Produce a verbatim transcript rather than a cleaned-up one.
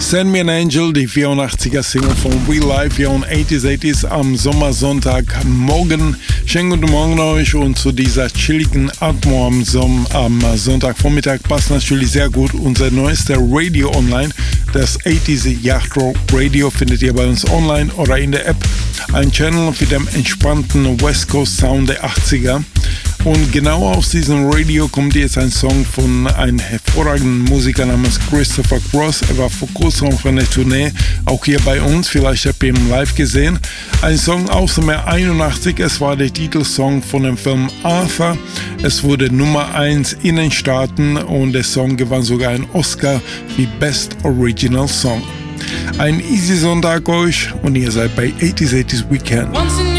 Send Me an Angel, die vierundachtziger-Single von Real Life hier on achtziger achtziger am Sommersonntagmorgen. Schönen guten Morgen euch und zu dieser chilligen Atmo am, Som- am Sonntagvormittag passt natürlich sehr gut unser neuester Radio online. Das achtziger Yacht Rock Radio findet ihr bei uns online oder in der App. Ein Channel für den entspannten West Coast Sound der achtziger. Und genau aus diesem Radio kommt jetzt ein Song von einem hervorragenden Musiker namens Christopher Cross. Er war vor kurzem auf einer Tournee, auch hier bei uns, vielleicht habt ihr ihn live gesehen. Ein Song aus dem Jahr einundachtzig, es war der Titelsong von dem Film Arthur. Es wurde Nummer eins in den Staaten und der Song gewann sogar einen Oscar wie Best Original Song. Ein easy Sonntag euch und ihr seid bei achtziger achtziger Weekend.